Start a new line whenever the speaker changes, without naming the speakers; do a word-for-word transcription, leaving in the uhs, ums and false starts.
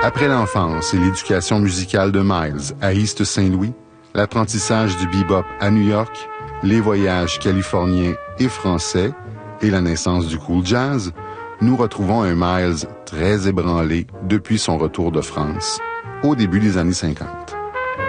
Après l'enfance et l'éducation musicale de Miles à East Saint Louis, l'apprentissage du bebop à New York, les voyages californiens et français et la naissance du cool jazz, nous retrouvons un Miles très ébranlé depuis son retour de France, au début des années cinquante.